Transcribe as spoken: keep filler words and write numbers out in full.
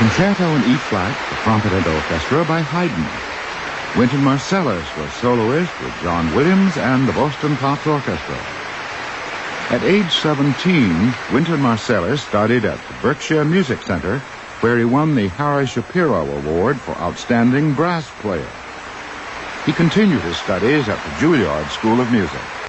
Concerto in E-flat, the Trumpet and Orchestra by Haydn. Wynton Marsalis was soloist with John Williams and the Boston Pops Orchestra. At age seventeen, Wynton Marsalis studied at the Berkshire Music Center, where he won the Harry Shapiro Award for Outstanding Brass Player. He continued his studies at the Juilliard School of Music.